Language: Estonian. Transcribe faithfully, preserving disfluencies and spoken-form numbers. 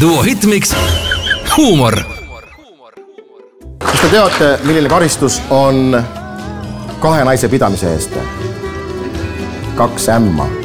Duo Hitmix huumor. Kas te teate, milline karistus on kahe naise pidamise eest? Kaks ämma.